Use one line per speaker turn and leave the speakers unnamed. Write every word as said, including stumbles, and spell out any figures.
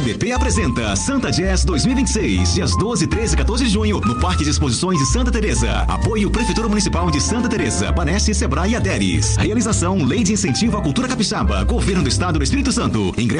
B P apresenta Santa Jazz dois mil e vinte e seis, dias doze, treze e quatorze de junho, no Parque de Exposições de Santa Teresa. Apoio Prefeitura Municipal de Santa Teresa, Banesse, Sebrae e Aderes. Realização Lei de Incentivo à Cultura Capixaba, Governo do Estado do Espírito Santo. Ingresso